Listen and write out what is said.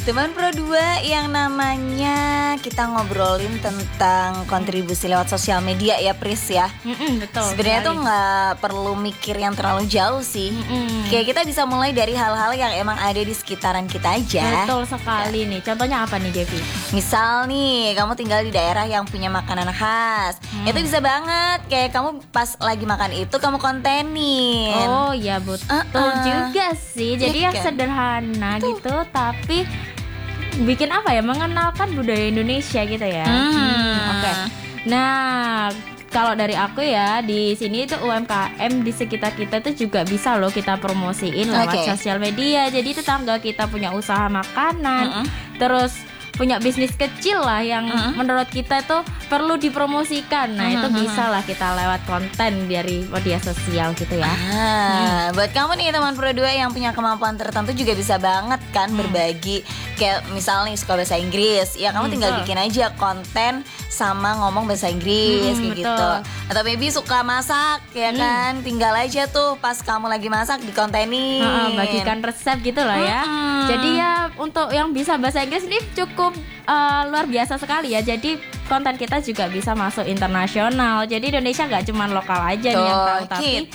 Teman Pro 2 yang namanya kita ngobrolin tentang kontribusi lewat sosial media ya Pris ya. Betul. Sebenarnya tuh nggak perlu mikir yang terlalu jauh sih. Kayak kita bisa mulai dari hal-hal yang emang ada di sekitaran kita aja. Betul sekali nih. Contohnya apa nih Devi? Misal nih kamu tinggal di daerah yang punya makanan khas, itu bisa banget kayak kamu pas lagi makan itu kamu kontenin. Oh iya betul juga sih. Jadi Iya yang kan? sederhana gitu, tapi bikin apa ya, mengenalkan budaya Indonesia gitu ya. Oke. Nah, kalau dari aku ya, di sini itu UMKM di sekitar kita tuh juga bisa loh kita promosiin lewat sosial media. Jadi tetangga kita punya usaha makanan, terus punya bisnis kecil lah yang menurut kita tuh perlu dipromosikan. Nah itu bisa lah kita lewat konten dari media sosial gitu ya. Buat kamu nih teman Pro 2 yang punya kemampuan tertentu juga bisa banget kan berbagi. Kayak misalnya suka bahasa Inggris, ya kamu tinggal bikin aja konten sama ngomong bahasa Inggris kayak gitu. Atau maybe suka masak ya kan, tinggal aja tuh pas kamu lagi masak dikontenin. Bagikan resep gitu lah ya. Jadi ya untuk yang bisa bahasa Inggris ini cukup luar biasa sekali ya. Jadi konten kita juga bisa masuk internasional. Jadi Indonesia nggak cuma lokal aja nih yang tahu, tapi